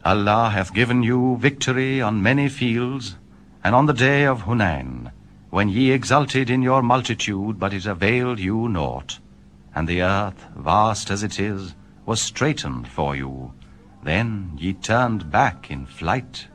Allah hath given you victory on many fields, and on the day of Hunain, when ye exulted in your multitude, but it availed you naught, and the earth, vast as it is, was straitened for you. Then ye turned back in flight.